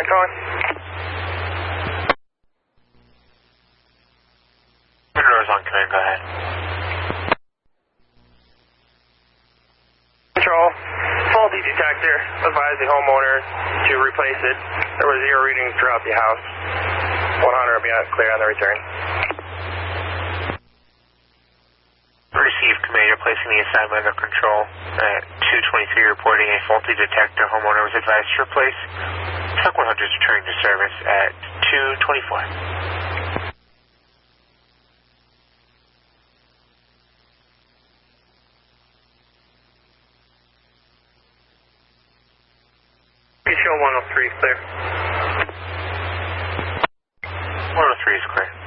9 calling. Monroe's on command, go ahead. Control, faulty detector. Advise the homeowner to replace it. There were 0 readings throughout the house. 100 will be clear on the return. Received, command. You're placing the assignment under control. At 223, reporting a faulty detector. Homeowner was advised to replace. Truck 100 is returning to service at 224. Show 103 clear. 103 is clear.